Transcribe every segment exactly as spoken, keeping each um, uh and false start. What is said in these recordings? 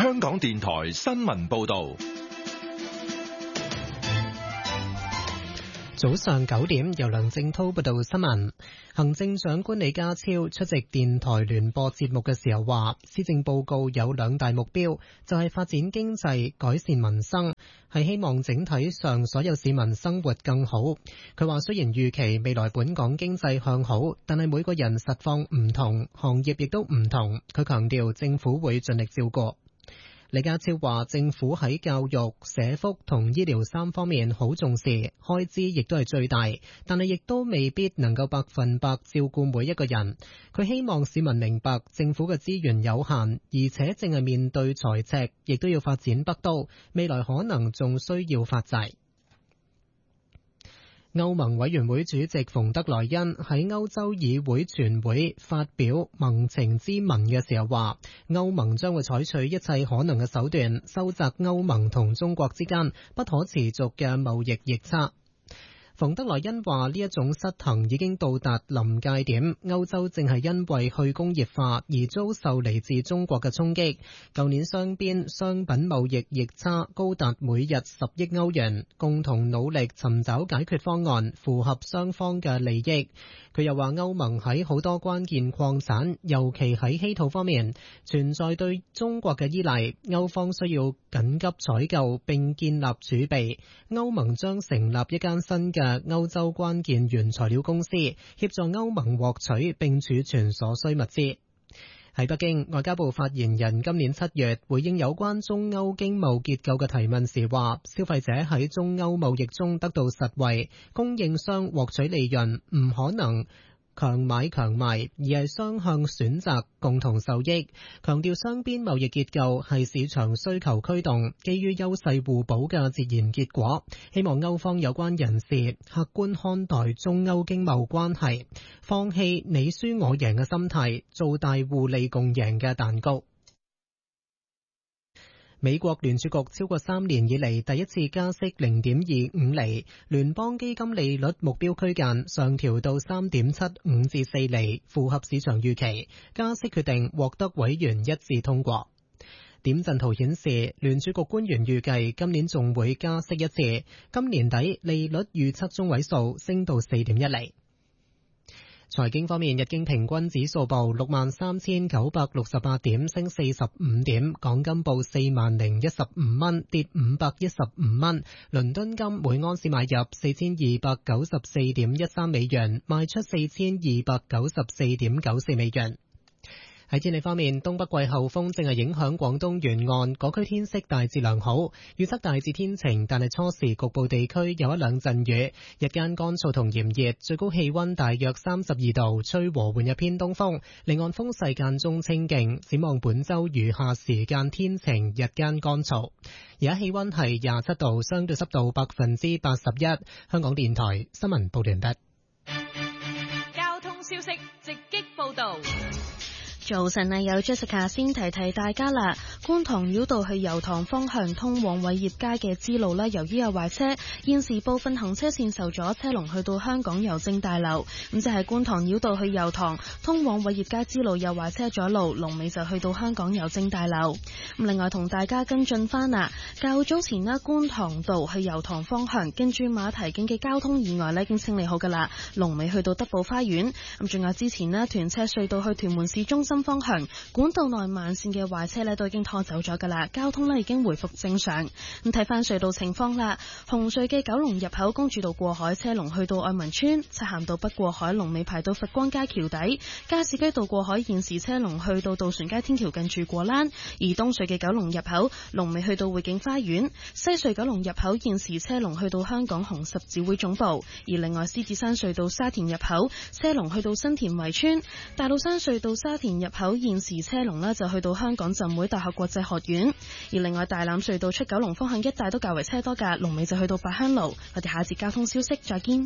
香港電台新聞報道。 早上九點，由梁正濤報道新聞。行政長官李家超出席電台聯播節目嘅時候話，施政報告有兩大目標，就係發展經濟、改善民生，係希望整體上所有市民生活更好。佢話雖然預期未來本港經濟向好，但係每個人實況唔同，行業亦都唔同。佢強調政府會盡力照顧。李家超話政府喺教育、社福同醫療三方面好重視，開支亦都係最大，但係亦都未必能夠百分百照顧每一個人。佢希望市民明白政府嘅資源有限，而且正係面對財赤，亦都要發展北都，未來可能仲需要發債。歐盟委員會主席馮德萊恩喺歐洲議會全會發表盟情咨文嘅時候話，歐盟將會採取一切可能嘅手段，收窄歐盟同中國之間不可持續嘅貿易逆差。馮德萊恩話呢一種失衡已經到達臨界點，歐洲正係因為去工業化而遭受嚟自中國嘅衝擊。舊年雙邊商品貿易逆差高達每日十億歐元，共同努力尋找解決方案，符合雙方嘅利益。佢又話歐盟喺好多關鍵礦產，尤其喺稀土方面，存在對中國嘅依賴，歐方需要緊急採購並建立儲備。歐盟將成立一間新嘅歐洲關鍵原材料公司，協助歐盟獲取並儲存所需物資。喺北京，外交部發言人今年七月回應有關中歐經貿結構嘅提問時話，消費者喺中歐貿易中得到實惠，供應商獲取利潤，唔可能強買強賣，而係雙向選擇，共同受益。強調雙邊貿易結構係市場需求驅動，基於優勢互補嘅自然結果。希望歐方有關人士客觀看待中歐經貿關係，放棄你輸我贏嘅心態，做大互利共贏嘅蛋糕。美國聯儲局超過三年以嚟第一次加息零點二五厘，聯邦基金利率目標區間上調到三點七五至四厘，符合市場預期。加息決定獲得委員一致通過。點陣圖顯示，聯儲局官員預計今年仲會加息一次，今年底利率預測中位數升到四點一厘。財經方面，日經平均指數報六萬三千九百六十八點，升四十五點；港金報四萬零一十五蚊，跌五百一十五蚊。倫敦金每盎司買入四千二百九十四點一三美元，賣出四千二百九十四點九四美元。喺天氣方面，東北季候風正係影響廣東沿岸，嗰區天色大致良好，預測大致天晴，但係初時局部地區有一兩陣雨，日間乾燥同炎熱，最高氣溫大約三十二度，吹和緩一偏東風，離岸風勢間中清勁。展望本周餘下時間天晴，日間乾燥。而家氣溫係廿七度，相對濕度百分之八十一。香港電台新聞報完畢。 交通消息直擊報道。 早晨啊，有 Jessica 先提提大家啦。觀塘繞道去油塘方向通往偉業街嘅支路呢，由於有壞車，現時部分行車線受阻，車龍去到香港郵政大樓。咁就係觀塘繞道去油塘通往偉業街支路有壞車阻路，龍尾就去到香港郵政大樓。咁另外同大家跟進翻啊，較早前呢，觀塘道去油塘方向跟住馬蹄徑嘅交通意外呢已經清理好噶啦，龍尾去到德寶花園。咁仲有之前呢，屯車隧道去屯門市中心方向管道內慢線嘅壞車咧都已經拖走咗噶啦，交通咧已經回復正常。咁睇翻隧道情況啦，紅隧嘅九龍入口公主道過海車龍去到愛民村，漆咸道北過海龍尾排到佛光街橋底，加士居道過海現時車龍去到渡船街天橋近住果欄，而東隧嘅九龍入口龍尾去到匯景花園，西隧九龍入口現時車龍去到香港紅十字會總部，而另外獅子山隧道沙田入口車龍去到新田圍村，大老山隧道沙田入口現時車龍呢就去到香港浸會大學國際學院，而另外大欖隧道出九龍方向一帶都較為車多㗎，龍尾就去到八鄉路。我哋下節交通消息再見。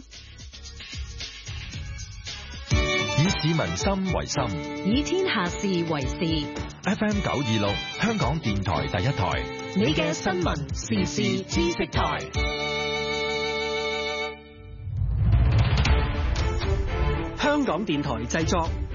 以市民心為心， 以天下事為事。 F M 九二六香港電台第一台， 你嘅新聞時事知識台。 香港電台製作，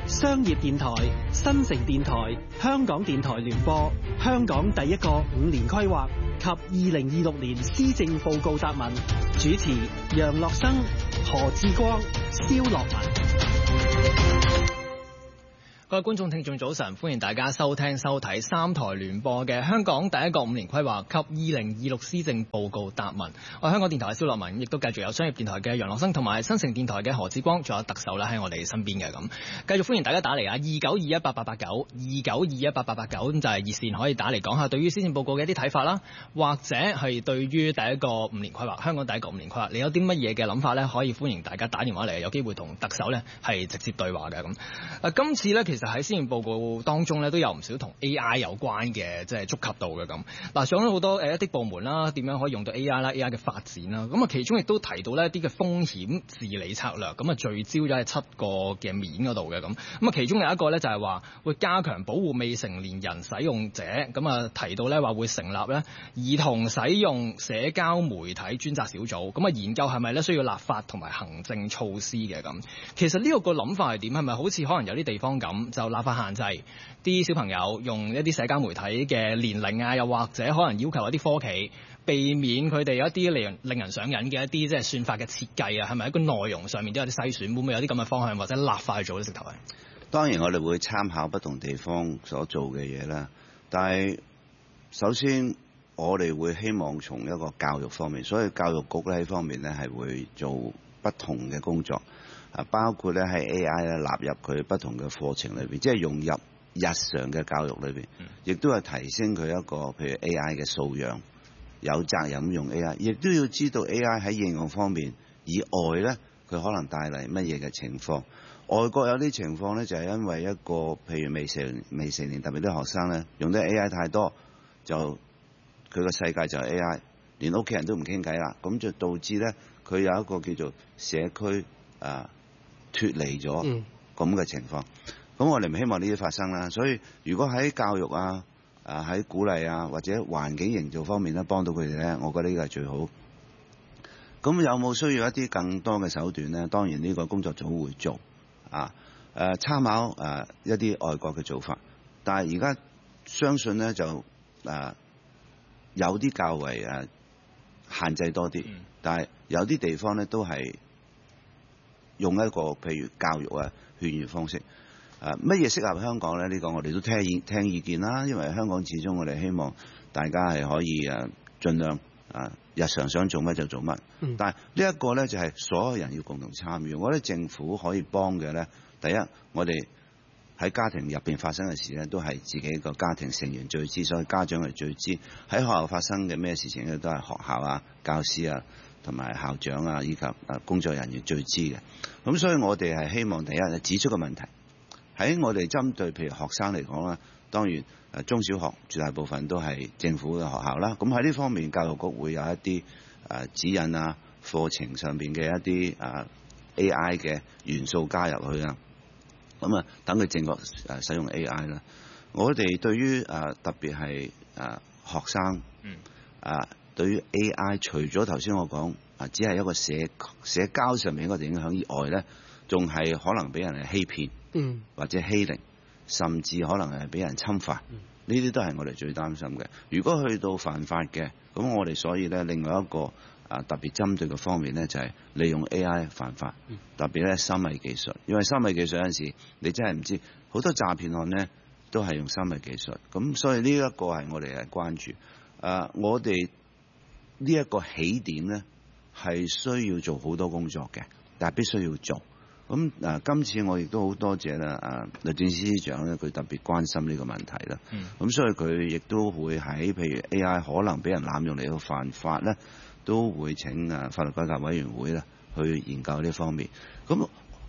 商業電台、新城電台、香港電台聯播，香港第一個五年規劃及二零二六年施政報告答問，主持楊樂生、何志光、蕭樂文。 各位觀眾聽眾早晨，歡迎大家收聽收睇三台聯播嘅香港第一個五年規劃及二零二六施政報告答問。我係香港電台嘅蕭樂文，亦都繼續有商業電台嘅楊樂生同埋新城電台嘅何志光，仲有特首咧喺我哋身邊嘅咁。繼續歡迎大家打嚟啊！二九二一八八八九，二九二一八八八九，咁就係熱線可以打嚟講下對於施政報告嘅一啲睇法啦，或者係對於第一個五年規劃，香港第一個五年規劃，你有啲乜嘢嘅諗法咧？可以歡迎大家打電話嚟，有機會同特首咧係直接對話嘅咁。啊，今次咧其實喺施政報告當中咧都有唔少同 A I 有關嘅，即係觸及到嘅咁。嗱，上咗好多誒一啲部門啦，點樣可以用到 A I 啦 ，A I 嘅發展啦。咁啊，其中亦都提到呢一啲嘅風險治理策略，咁啊聚焦咗喺七個嘅面嗰度嘅咁。咁啊，其中有一個咧就係話會加強保護未成年人使用者，咁啊提到咧話會成立咧兒童使用社交媒體專責小組，咁啊研究係咪咧需要立法同埋行政措施嘅咁。其實呢個個諗法係點？係咪好似可能有啲地方咁就立法限制啲小朋友用一啲社交媒體嘅年齡啊，又或者可能要求一啲科企避免佢哋有一啲令人令人上癮嘅一啲即係算法嘅設計啊，係咪一個內容上面都有啲篩選？會唔會有啲咁嘅方向或者立法去做呢？直頭係當然我哋會參考不同地方所做嘅嘢啦，但係首先我哋會希望從一個教育方面，所以教育局咧喺方面咧係會做不同嘅工作。啊，包括咧喺 A I 咧納入佢不同嘅課程裏邊，即係融入日常嘅教育裏邊，亦都係提升佢一個譬如 A I 嘅素養，有責任用 A I， 亦都要知道 A I 喺應用方面以外咧，佢可能帶嚟乜嘢嘅情況。外國有啲情況咧，就係因為一個譬如未成未成年，特別啲學生咧用得 A I 太多，就佢個世界就係 A I， 連屋企人都唔傾偈啦，咁就導致咧佢有一個叫做社區啊脫離咗咁嘅情況，咁、嗯、我哋唔希望呢啲發生啦。所以如果喺教育啊、啊喺鼓勵啊或者環境營造方面咧幫到佢哋咧，我覺得呢個係最好。咁有冇需要一啲更多嘅手段咧？當然呢個工作組會做啊，誒、啊、參考誒、啊、一啲外國嘅做法，但係而家相信咧就誒、啊、有啲較為誒、啊、限制多啲，嗯、但係有啲地方咧都係用一個譬如教育啊勸喻方式，誒乜嘢適合香港咧？呢、呢個我哋都聽意聽意見啦。因為香港始終我哋希望大家係可以誒盡量啊日常想做乜就做乜。嗯、但係呢一個咧就係所有人要共同參與。我覺得政府可以幫嘅咧，第一我哋喺家庭入邊發生嘅事咧，都係自己個家庭成員最知，所以家長係最知。喺學校發生嘅咩事情咧，都係學校啊、教師啊、同埋校長啊，以及啊工作人員最知嘅。咁所以我哋係希望第一係指出個問題，喺我哋針對譬如學生嚟講啦，當然誒中小學絕大部分都係政府嘅學校啦。咁喺呢方面，教育局會有一啲誒指引啊、課程上邊嘅一啲誒 A I 嘅元素加入去啊。咁啊，等佢正確誒使用 A I 啦。我哋對於誒特別係誒學生，嗯啊。對於 A I， 除咗頭先我講啊，只係一個社社交上面一個影響以外咧，仲係可能俾人係欺騙，嗯，或者欺凌，甚至可能係俾人侵犯，呢啲、嗯、都係我哋最擔心嘅。如果去到犯法嘅，咁我哋所以咧，另外一個啊特別針對嘅方面咧，就係、是、利用 A I 犯法，嗯、特別咧深偽技術，因為深偽技術有陣時你真係唔知，好多詐騙案咧都係用深偽技術，咁所以呢一個係我哋係關注，啊，我哋。呢一個起點呢，係需要做好多工作嘅，但係必須要做。咁嗱、啊，今次我亦都好多謝啦，啊律政司司長咧，佢特別關心呢個問題啦。咁、嗯、所以佢亦都會喺譬如 A I 可能俾人濫用嚟到犯法咧，都會請啊法律改革委員會咧去研究呢方面。咁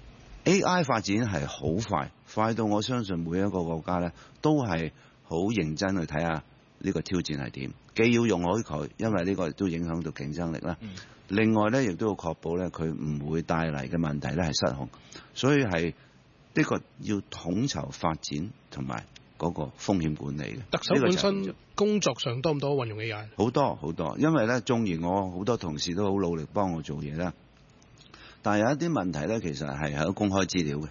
A I 發展係好快，快到我相信每一個國家咧都係好認真去睇下呢個挑戰係點。既要容許佢，因為呢個亦都影響到競爭力啦。嗯、另外咧，亦都要確保咧佢唔會帶嚟嘅問題咧係失控，所以係呢個要統籌發展同埋嗰個風險管理嘅。 特首本身工作上多唔多運用 A I？ 好多好多，因為咧縱然我好多同事都好努力幫我做嘢啦，但係有一啲問題咧，其實係喺公開資料嘅。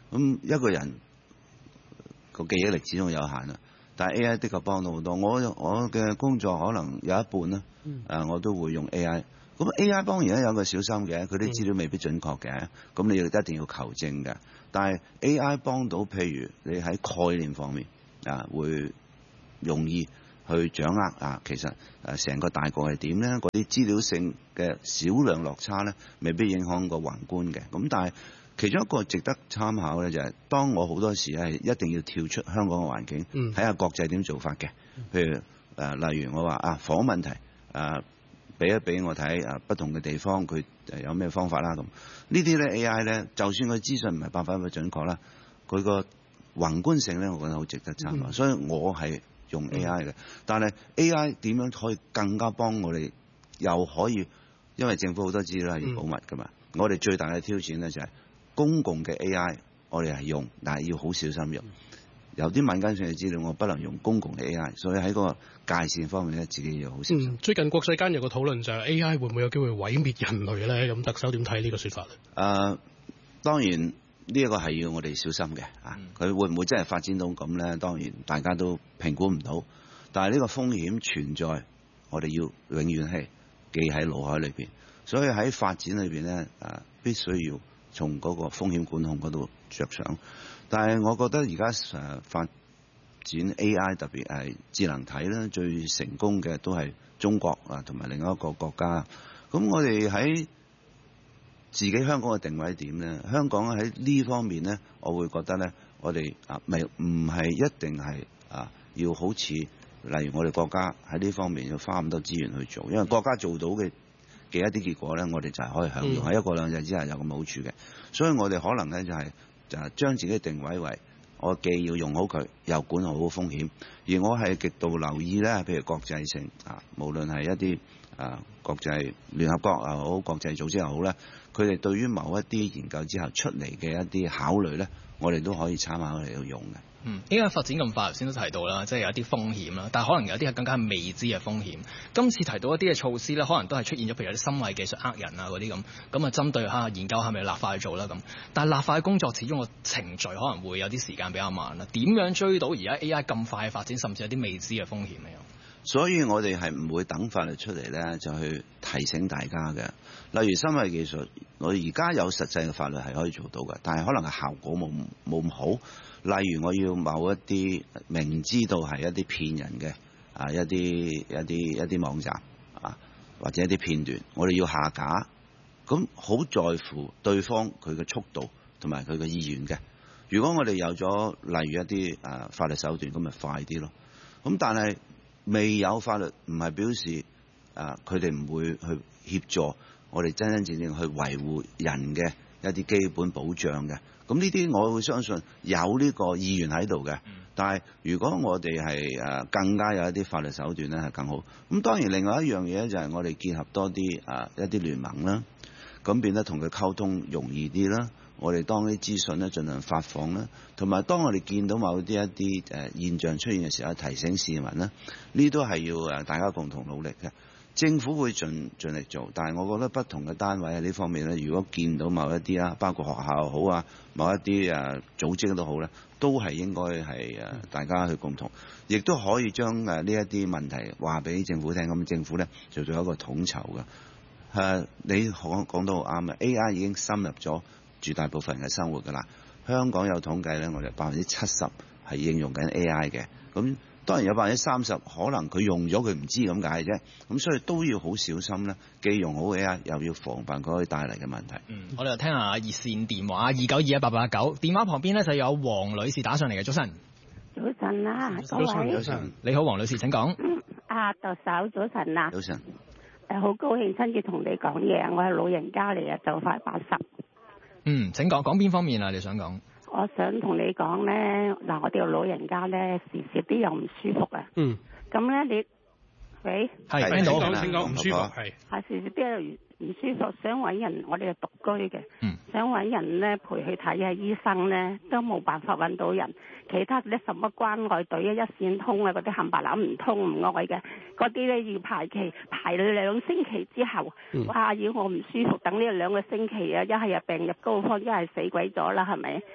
咁一個人個記憶力始終有限啦，但係 A I 的確幫到好多。我我嘅工作可能有一半啦，誒、嗯、我都會用 A I。咁 A I 當然咧有個小心嘅，佢啲資料未必準確嘅，咁、嗯、你要一定要求證嘅。但係 A I 幫到，譬如你喺概念方面啊，會容易去掌握啊。其實誒成個大局係點咧？嗰啲資料性嘅少量落差咧，未必影響個宏觀嘅。咁但係其中一個值得參考咧，就係、是、當我好多時係一定要跳出香港嘅環境，睇下、嗯、國際點做法嘅。譬如誒、呃，例如我話啊，房屋問題誒，俾、呃、一俾我睇啊，不同嘅地方佢有咩方法啦咁。呢啲咧 A I 咧，就算佢資訊唔係百分百準確啦，佢個宏觀性咧，我覺得好值得參考。嗯、所以我係用 A I 嘅，嗯、但係 A I 點樣可以更加幫我哋，又可以因為政府好多資料係要保密㗎嘛。嗯、我哋最大嘅挑戰咧就係、是。公共嘅 A I 我哋係用，但係要好小心用。有啲敏感性嘅資料我不能用公共嘅 A I， 所以喺個界線方面咧，自己要好小心。 嗯、最近國際間有個討論就係 A I 會唔會有機會毀滅人類咧？咁特首點睇呢個說法咧？誒、 呃，當然呢一個係要我哋小心嘅啊。佢、嗯、會唔會真係發展到咁咧？當然大家都評估唔到，但係呢個風險存在，我哋要永遠係記喺腦海裏邊。所以喺發展裏邊咧，誒必須要從嗰個風險管控嗰度着想，但係我覺得而家誒發展 A I 特別係智能體咧，最成功嘅都係中國啊，同埋另外一個國家。咁我哋喺自己香港嘅定位點咧？香港喺呢方面咧，我會覺得咧，我哋啊未唔係一定係啊要好似例如我哋國家喺呢方面要花咁多資源去做，因為國家做到嘅嘅一啲結果咧，我哋就係可以享用喺、嗯、一國兩制之下有咁好處嘅，所以我哋可能咧就係、是、就係將自己定位為我既要用好佢，又管好風險，而我係極度留意咧，譬如國際性啊，無論係一啲啊國際聯合國又好，國際組織又好咧，佢哋對於某一啲研究之後出嚟嘅一啲考慮咧，我哋都可以參考嚟到用嘅。 嗯，依家發展咁快，頭先都提到啦，即係有一啲風險啦，但係可能有啲係更加未知嘅風險。今次提到一啲嘅措施咧，可能都係出現咗，譬如有啲深偽技術呃人啊嗰啲咁，咁啊針對下研究係咪立法去做啦咁。但係立法嘅工作始終個程序可能會有啲時間比較慢啦。點樣追到而家 A I 咁快嘅發展，甚至有啲未知嘅風險咧？ 所以我哋係唔會等法律出嚟咧，就去提醒大家嘅。例如深偽技術，我哋而家有實際嘅法律係可以做到嘅，但係可能嘅效果冇冇咁好。例如我要某一啲明知道係一啲騙人嘅啊，一啲一啲一啲網站啊，或者一啲片段，我哋要下架，咁好在乎對方佢嘅速度同埋佢嘅意願嘅。如果我哋有咗例如一啲啊法律手段，咁咪快啲咯。咁但係未有法律唔係表示啊佢哋唔會去協助我哋真真正正去維護人嘅一啲基本保障嘅。咁呢啲我會相信有呢個意願喺度嘅，但係如果我哋係誒更加有一啲法律手段咧，係更好。咁當然另外一樣嘢就係我哋結合多啲誒一啲聯盟啦，咁變得同佢溝通容易啲啦。我哋當啲資訊咧盡量發放啦，同埋當我哋見到某啲一啲誒現象出現嘅時候，提醒市民啦，呢都係要誒大家共同努力嘅。政府會盡盡力做，但係我覺得不同嘅單位喺呢方面咧，如果見到某一啲啦，包括學校又好啊，某一啲誒組織都好咧，都係應該係誒大家去共同，亦都可以將誒呢一啲問題話俾政府聽，咁政府咧就做一個統籌嘅。誒，你講講得好啱啊 ！A I 已經深入咗絕大部分人嘅生活㗎啦。香港有統計咧，我哋百分之七十係應用緊 A I 嘅，咁。當然有百分之三十可能佢用咗佢唔知咁解啫，咁所以都要好小心咧。既用好 A I， 又要防範佢可以帶嚟嘅問題。 嗯，我哋就聽下熱線電話二九二一八八九，電話旁邊咧就有黃女士打上嚟嘅。早晨， 早晨啊，各位。早晨， 早晨。你好，黃女士，請講。 嗯，啊，特首早晨啊。 早晨。 誒，好高興親自同你講嘢，我係老人家嚟嘅，就快八十。 嗯，請講，講邊方面啊？你想講？ 我想同你講咧，嗱，我哋個老人家咧時時都有唔舒服啊。嗯。咁咧，你喂？ 係聽到， 聽講唔舒服，係。 係時時都有唔舒服，想揾人，我哋係獨居嘅。嗯。想揾人咧陪佢睇下醫生咧，都冇辦法揾到人。其他嗰啲什麼關愛隊啊、一線通啊嗰啲冚唪唥唔通唔愛嘅，嗰啲咧要排期排兩星期之後，嗯、哇！要我唔舒服，等呢兩個星期啊，一係入病入膏肓，一係死鬼咗啦，係咪？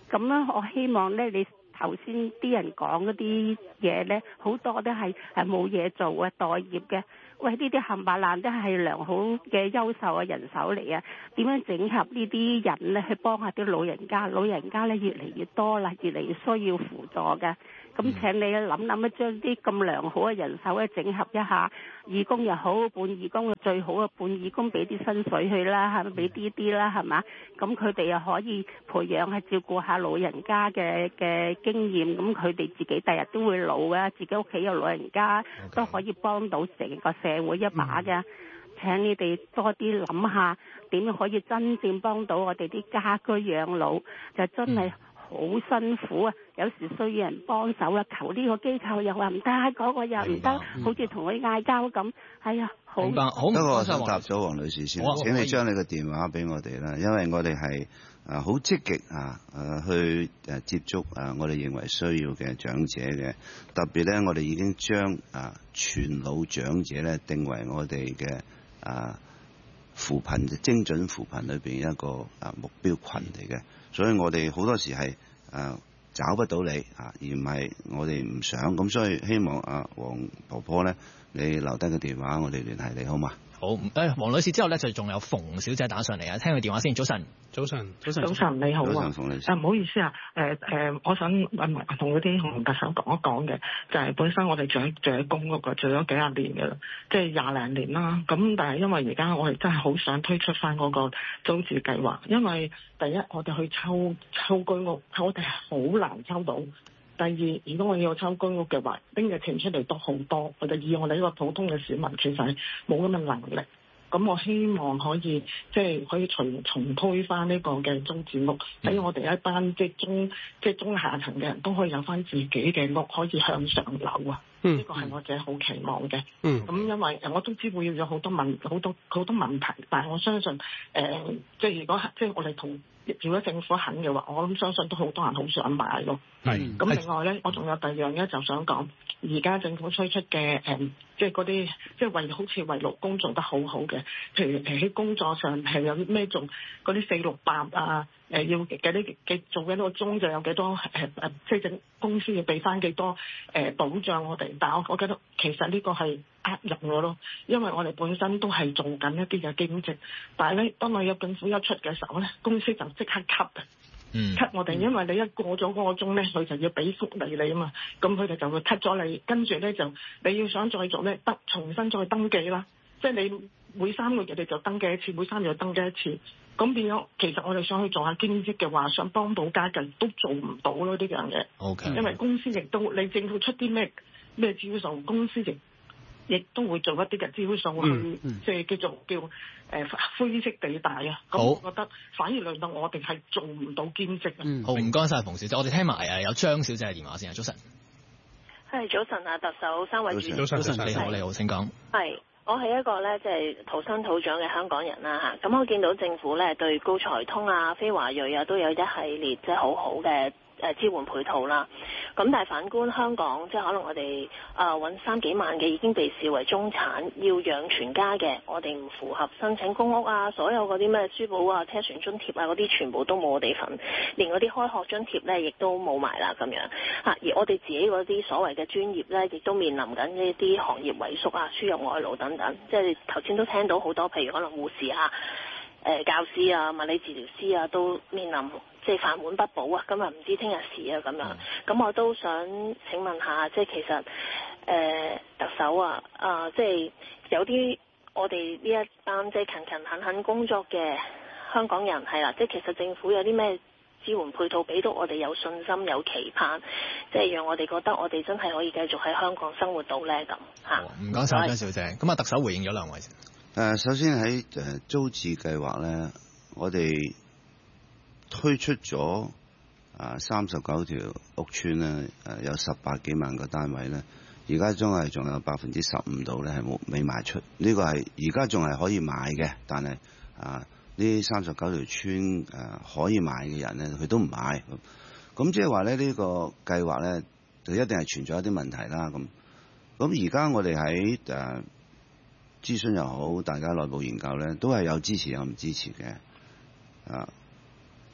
咁咧，我希望咧，你頭先啲人講嗰啲嘢咧，好多都係係冇嘢做嘅待業嘅。喂，呢啲冚唪唥都係良好嘅優秀嘅人手嚟啊！點樣整合呢啲人咧，去幫下啲老人家？老人家咧越嚟越多啦，越嚟越需要輔助嘅。咁請你諗諗一將啲咁良好嘅人手咧整合一下，義工又好，半義工最好嘅半義工俾啲薪水去啦，係咪俾啲啲啦，係嘛？咁佢哋又可以培養係照顧下老人家嘅嘅經驗，咁佢哋自己第日都會老嘅，自己屋企有老人家 Okay. 都可以幫到成個社會一把嘅。嗯、請你哋多啲諗下點樣可以真正幫到我哋啲家居養老，就真係好辛苦啊！有時需要人幫手啦，求呢個機構又話唔得，嗰個又唔得，嗯、好似同佢嗌交咁。哎呀，好明白。好，不過我想答咗黃女士先，請你將你個電話俾我哋啦，因為我哋係啊好積極啊誒去誒接觸啊我哋認為需要嘅長者嘅，特別咧我哋已經將啊全老長者咧定為我哋嘅啊扶貧精準扶貧裏邊一個啊目標群嚟嘅，所以我哋好多時係啊找不到你啊，而唔係我哋唔想咁，所以希望啊黃婆婆咧，你留低個電話，我哋聯繫你好嘛？ 好，誒，黃女士之後咧就仲有馮小姐打上嚟啊，聽佢電話先。早晨， 早晨，早晨， 早晨，你好啊。 早晨，馮女士。 誒，唔好意思啊，誒誒，我想問同嗰啲紅特首講一講嘅，就係、是、本身我哋住喺住喺公屋嘅，住咗幾廿年嘅啦，即係廿零年啦。咁但係因為而家我哋真係好想推出翻嗰個租置計劃，因為第一我哋去抽抽居屋，我哋係好難抽到。第二，如果我要抽居屋嘅話，拎嘅錢出嚟都好多，我哋以我哋呢個普通嘅市民，其實係冇咁嘅能力。咁我希望可以即係可以重重推翻呢個嘅租置屋，俾、嗯、我哋一班即係中即係中下層嘅人都可以有翻自己嘅屋，可以向上流啊！呢個係我自己好期望嘅。嗯，咁因為我都知會有好多問好多好多問題，但係我相信誒、呃，即係如果即係我哋同如果政府肯嘅話，我諗相信都好多人好想買咯。係。咁另外咧，我仲有第二樣咧，就想講，而家政府推出嘅誒、呃，即係嗰啲即係為好似為勞工做得好好嘅，譬如誒喺工作上係有咩做嗰啲四六八啊，誒、呃、要幾啲幾做幾多個鐘就有幾多誒誒、呃，即係整公司要俾翻幾多誒、呃、保障我哋。但係我我覺得其實呢個係呃人嘅咯，因為我哋本身都係做緊一啲嘅兼職，但係咧當我有政府一出嘅時候咧，公司就即刻 cut 嘅。嗯、cut 我哋，因為你一過咗嗰個鐘咧，佢就要俾福利你啊嘛，咁佢哋就會 cut 咗你，跟住咧就你要想再做咧，得重新再登記啦，即係你每三個月你就登記一次，每三個月登記一次，咁變咗其實我哋想去做下兼職嘅話，想幫到家計都做唔到咯呢樣嘢。OK，因為公司亦都你政府出啲咩咩招數，公司亦亦都會做一啲嘅招數去，嗯嗯、即係叫做叫誒、呃、灰色地帶啊。咁我覺得反而令到我哋係做唔到兼職啊。 嗯、好，唔該晒馮小姐，我哋聽埋誒有張小姐嘅電話先啊。早晨， 係早晨啊，特首三位主持， 早晨，早晨，你好，你好，請講。 係，我係一個咧即係土生土長嘅香港人啦嚇。咁我見到政府咧對高才通啊、非華裔啊都有一系列即係好好嘅誒支援配套啦，咁但係反觀香港，即係可能我哋啊揾三幾萬嘅已經被視為中產，要養全家嘅，我哋唔符合申請公屋啊，所有嗰啲咩書簿啊、車船津貼啊嗰啲全部都冇我哋份，連嗰啲開學津貼咧亦都冇埋啦咁樣嚇，而我哋自己嗰啲所謂嘅專業咧，亦都面臨緊呢啲行業萎縮啊、輸入外勞等等，即係頭先都聽到好多，譬如可能護士啊、誒、呃、教師啊、物理治療師啊，都面臨即係飯碗不保啊！今日唔知聽日事啊咁樣，咁、嗯、我都想請問下，即係其實誒、呃、特首啊，啊、呃、即係有啲我哋呢一班即係勤勤懇懇工作嘅香港人係啦，即係其實政府有啲咩支援配套俾到我哋有信心、有期盼，即係讓我哋覺得我哋真係可以繼續喺香港生活到咧咁嚇。 唔該晒張小姐，咁啊特首回應咗兩位先。 誒，首先喺誒租置計劃咧，我哋推出咗啊三十九條屋邨咧，誒有十八幾萬個單位咧，而家仲係仲有百分之十五度咧係冇未賣出，呢個係而家仲係可以買嘅，但係啊呢三十九條邨誒可以買嘅人咧，佢都唔買，咁即係話咧呢個計劃咧就一定係存在一啲問題啦。咁咁而家我哋喺誒諮詢又好，大家內部研究咧都係有支持有唔支持嘅啊。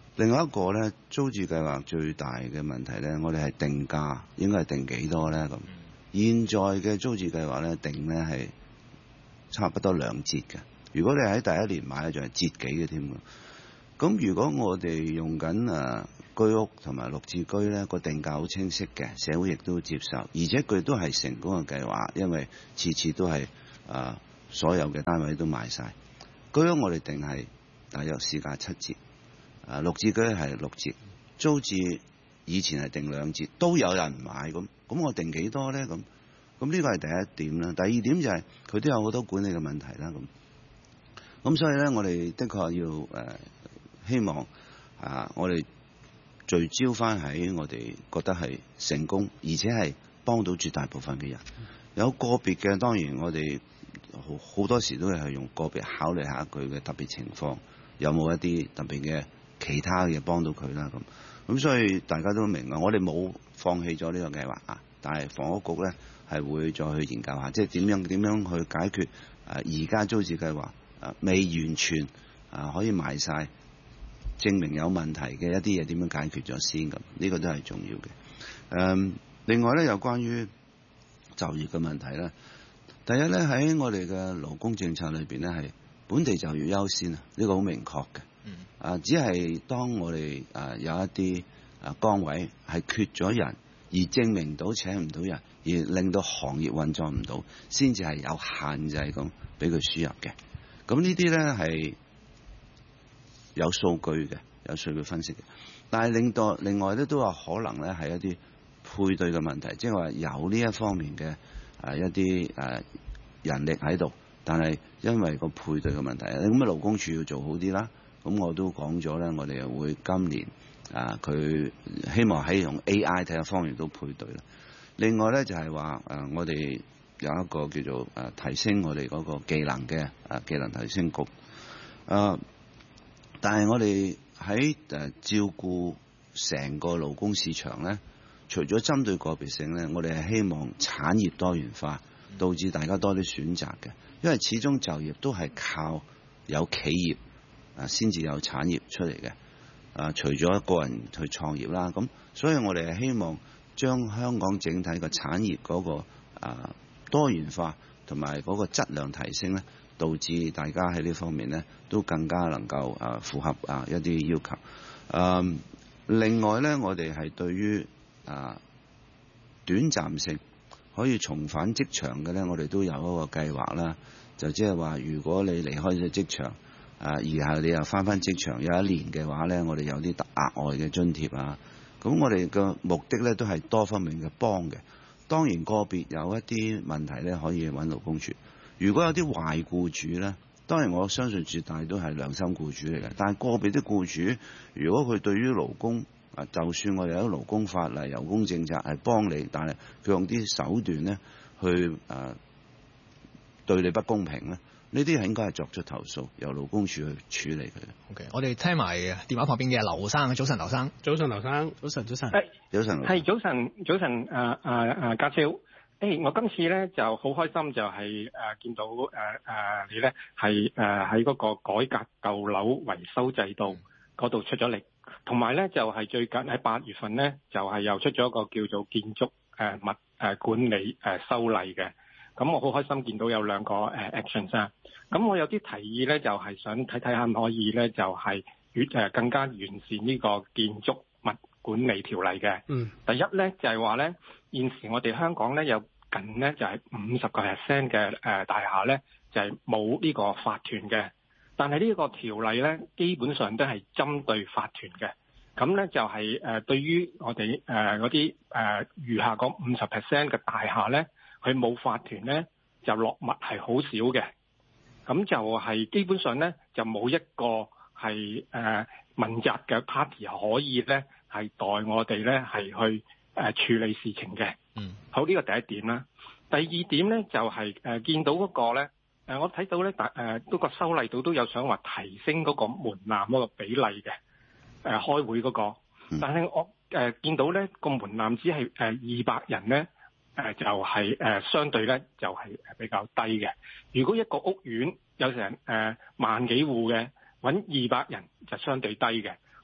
另外一個咧，租置計劃最大嘅問題咧，我哋係定價應該係定幾多咧咁？現在嘅租置計劃咧定咧係差不多兩折嘅。如果你喺第一年買咧，仲係折幾嘅添。咁如果我哋用緊誒居屋同埋綠置居咧，個定價好清晰嘅，社會亦都接受，而且佢都係成功嘅計劃，因為次次都係誒、呃、所有嘅單位都賣晒。居屋我哋定係大約市價七折，誒綠置居係六折，租置以前係定兩折，都有人買咁，咁我定幾多咧？咁咁呢個係第一點啦。第二點就係、是、佢都有好多管理嘅問題啦。咁咁所以咧，我哋的確要誒、呃、希望啊，我哋聚焦翻喺我哋覺得係成功，而且係幫到絕大部分嘅人。有個別嘅當然我哋好好多時都係用個別考慮下佢嘅特別情況，有冇一啲特別嘅其他嘅幫到佢啦咁。咁所以大家都明啊，我哋冇放棄咗呢個計劃啊，但係房屋局咧係會再去研究下，即係點樣點樣去解決誒而家租置計劃誒未完全啊可以賣晒，證明有問題嘅一啲嘢點樣解決咗先咁，呢個都係重要嘅。誒、嗯，另外咧有關於就業嘅問題咧，第一咧喺我哋嘅勞工政策裏邊咧係本地就業優先啊，呢個好明確嘅。啊，只係當我哋啊有一啲啊崗位係缺咗人，而證明到請唔到人，而令到行業運作唔到，先至係有限制咁俾佢輸入嘅。咁呢啲咧係有數據嘅，有數據分析嘅。但係令到另外咧都有可能咧係一啲配對嘅問題，即係話有呢一方面嘅啊一啲誒人力喺度，但係因為個配對嘅問題，咁啊勞工處要做好啲啦。咁我都講咗咧，我哋又會今年啊，佢希望喺用 A I 睇下方面都配對啦。另外咧就係話誒，我哋有一個叫做誒提升我哋嗰個技能嘅誒技能提升局。誒，但係我哋喺誒照顧成個勞工市場咧，除咗針對個別性咧，我哋係希望產業多元化，導致大家多啲選擇嘅。因為始終就業都係靠有企業啊，先至有產業出嚟嘅。啊，除咗個人去創業啦，咁所以我哋係希望將香港整體嘅產業嗰個啊多元化同埋嗰個質量提升咧，導致大家喺呢方面咧都更加能夠啊符合啊一啲要求。啊，另外咧，我哋係對於啊短暫性可以重返職場嘅咧，我哋都有一個計劃啦。就即係話，如果你離開咗職場，啊，而係你又翻翻職場有一年嘅話咧，我哋有啲額外嘅津貼啊。咁我哋嘅目的咧都係多方面嘅幫嘅。當然個別有一啲問題咧，可以揾勞工處。如果有啲壞僱主咧，當然我相信絕大都係良心僱主嚟嘅。但係個別啲僱主，如果佢對於勞工啊，就算我哋有勞工法例、勞工政策係幫你，但係佢用啲手段咧去啊對你不公平咧，呢啲係應該係作出投訴，由勞工處去處理佢。 OK， 我哋聽埋電話旁邊嘅劉生，早晨，劉生， 早晨，劉生，早晨，早晨， 早晨， 係早晨，早晨，誒誒誒，家超，誒、欸，我今次咧就好開心，就係、是、誒、呃、見到誒誒、呃、你咧係誒喺嗰個改革舊樓維修制度嗰度出咗力，同埋咧就係、是、最近喺八月份咧就係、是、又出咗一個叫做建築誒物誒管理誒、呃、修例嘅。咁我好開心見到有兩個誒 action 啊！咁我有啲提議咧，就係、是、想睇睇下唔可以咧，就係越誒更加完善呢個建築物管理條例嘅。嗯。第一咧就係話咧，現時我哋香港咧有近咧就係五十個 percent 嘅誒大廈咧就係冇呢個法團嘅，但係呢個條例咧基本上都係針對法團嘅。咁咧就係、是、誒對於我哋誒嗰啲誒餘下嗰五十 percent 嘅大廈咧。佢冇法團咧，就落物係好少嘅，咁就係基本上咧就冇一個係誒、呃、問責嘅 party 可以咧係代我哋咧係去誒、呃、處理事情嘅。嗯，好，呢個第一點啦。第二點咧就係、是、誒、呃、見到嗰個咧誒、呃、我睇到咧大誒嗰個修例度都有想話提升嗰個門檻嗰個比例嘅誒、呃、開會嗰、那個，但係我誒、呃、見到咧個門檻只係誒二百人咧。誒就係、是、誒、呃、相對咧就係、是、比較低嘅。如果一個屋苑有成誒、呃、萬幾戶嘅，揾二百人就相對低嘅。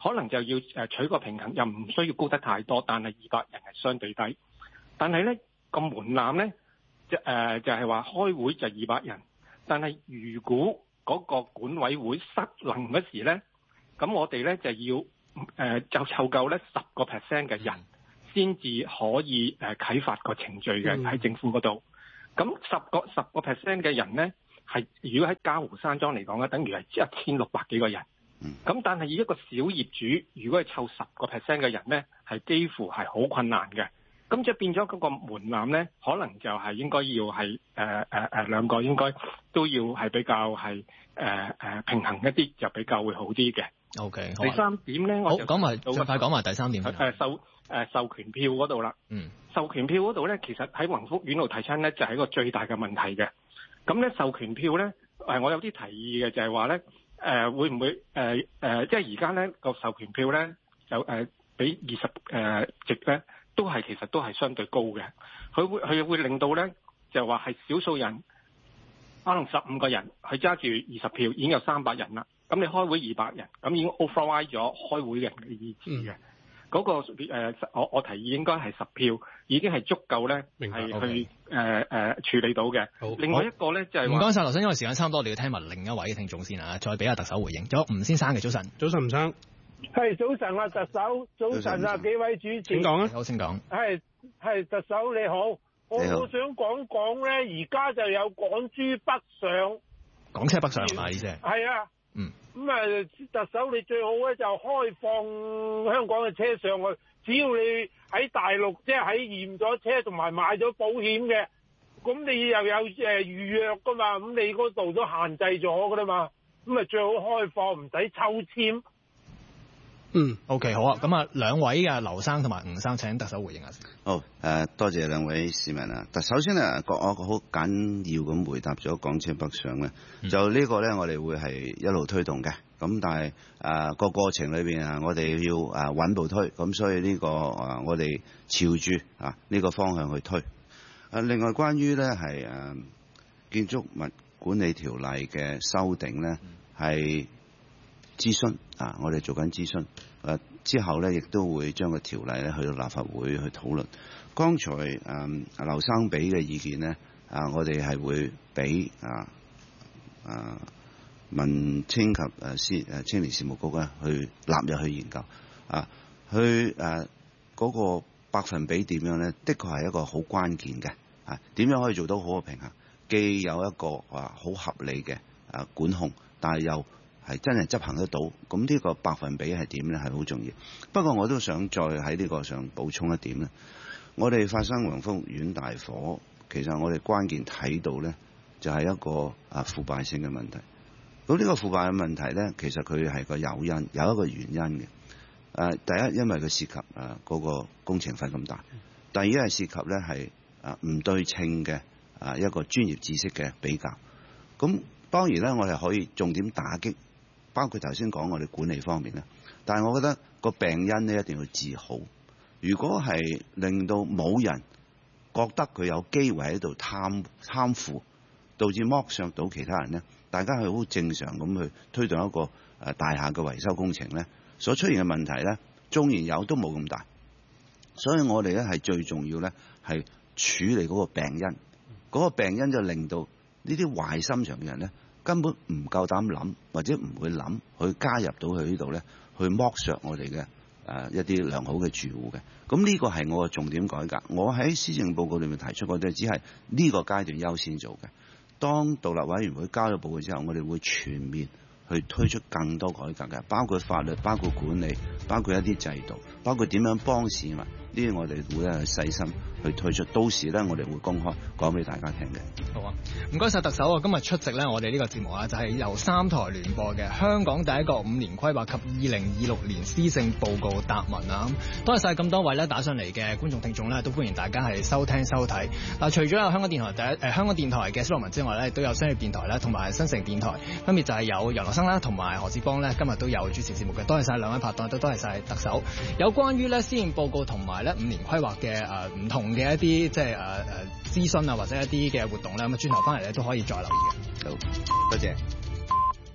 可能就要誒取個平衡，又唔需要高得太多，但係二百人係相對低。但係咧個門檻咧，就誒就係話開會就二百人，但係如果嗰個管委會失能嗰時咧，咁我哋咧就要誒、呃、就湊夠咧十個 percent 嘅人，先至可以誒啟發個程序嘅喺政府嗰度。咁十個十個 percent 嘅人咧，係如果喺嘉湖山莊嚟講咧，等於係一千六百幾個人。咁但係以一個小業主，如果係湊十個 percent 嘅人咧，係幾乎係好困難嘅。咁即係變咗嗰個門檻咧，可能就係應該要係誒誒誒兩個應該都要係比較係誒誒平衡一啲，就比較會好啲嘅。 O K。 第三點咧，我就講埋盡快講埋第三點。 誒授誒授權票嗰度啦。 嗯。 授權票嗰度咧，其實喺宏福院度提親咧，就係一個最大嘅問題嘅。咁咧授權票咧，誒我有啲提議嘅，就係話咧誒會唔會誒誒、呃呃，即係而家咧個授權票咧就誒比二十誒席咧。都係其實都係相對高嘅，佢會佢會令到咧就話係少數人，可能十五個人佢揸住二十票已經有三百人啦，咁你開會二百人，咁已經 override 咗開會嘅人嘅意志嘅。嗰、嗯那個誒、呃、我我提議應該係十票已經係足夠咧，係去誒誒、呃呃、處理到嘅。另外一個咧就係唔該晒劉生，因為時間差唔多，我哋要聽埋另一位嘅聽眾先啊，再俾阿特首回應。仲有吳先生嘅早晨， 早晨吳生。 係早晨啊，特首，早晨啊，幾位主持， 請講啊， 好，請講。 係係特首你好，我我想講講咧，而家就有港珠北上， 港車北上係嘛？意思係？ 係啊， 嗯， 咁啊，特首你最好咧就開放香港嘅車上去，只要你喺大陸即係喺驗咗車同埋買咗保險嘅，咁你又有誒預約噶嘛，咁你嗰度都限制咗噶啦嘛，咁啊最好開放，唔使抽籤。 嗯 ，OK， 好啊，咁啊，兩位嘅劉生同埋吳生，請特首回應下先。 好，誒、呃，多謝兩位市民啊。但首先咧，我我好簡要咁回答咗港車北上咧、嗯，就呢個咧，我哋會係一路推動嘅。咁但係誒個過程裏邊啊，我哋要誒穩步推，咁所以呢、這個誒我哋朝住啊呢個方向去推。誒，另外關於咧係誒建築物管理條例嘅修訂咧，係、嗯。諮詢啊，我哋做緊諮詢，誒、啊、之後咧，亦都會將個條例咧去到立法會去討論。剛才誒、嗯、劉生俾嘅意見咧，啊，我哋係會俾啊啊民青及誒司誒青年事務局咧去納入去研究啊，去誒嗰、啊那個百分比點樣咧，的確係一個好關鍵嘅啊，點樣可以做到好嘅平衡，既有一個啊好合理嘅啊管控，但係又係真係執行得到，咁呢個百分比係點咧？係好重要。不過我都想再喺呢個上補充一點咧。我哋發生宏福苑大火，其實我哋關鍵睇到咧，就係一個啊腐敗性嘅問題。咁呢個腐敗嘅問題咧，其實佢係個誘因，有一個原因嘅。誒，第一因為佢涉及誒嗰個工程費咁大；第二係涉及咧係啊唔對稱嘅啊一個專業知識嘅比較。咁當然咧，我哋可以重點打擊。包括頭先講我哋管理方面咧，但係我覺得個病因咧一定要治好。如果係令到冇人覺得佢有機會喺度貪貪腐，導致剝削到其他人咧，大家係好正常咁去推動一個誒大廈嘅維修工程咧，所出現嘅問題咧，縱然有都冇咁大。所以我哋咧係最重要咧係處理嗰個病因，嗰、嗰個病因就令到呢啲壞心腸嘅人咧，根本唔夠膽諗，或者唔會諗去加入到去呢度咧，去剝削我哋嘅誒一啲良好嘅住戶嘅。咁呢個係我嘅重點改革。我喺施政報告裏面提出過，都只係呢個階段優先做嘅。當獨立委員會交咗報告之後，我哋會全面去推出更多改革嘅，包括法律、包括管理、包括一啲制度、包括點樣幫市民。呢啲我哋會咧細心去推出，到時咧我哋會公開講俾大家聽嘅。 好啊，唔該晒特首啊！今日出席咧我哋呢個節目啊，就係由三台聯播嘅香港第一個五年規劃及二零二六年施政報告答問啊！多謝晒咁多位咧打上嚟嘅觀眾聽眾咧，都歡迎大家係收聽收睇。嗱，除咗有香港電台第一誒、呃、香港電台嘅蕭樂文之外咧，都有商業電台啦，同埋新城電台，分別就係有楊樂生啦，同埋何志邦咧，今日都有主持節目嘅。多謝晒兩位拍檔，都多謝晒特首。有關於咧施政報告同埋五年規劃嘅誒唔同嘅一啲即係誒誒諮詢啊，或者一啲嘅活動咧，咁啊轉頭翻嚟咧都可以再留意嘅。 好，多謝。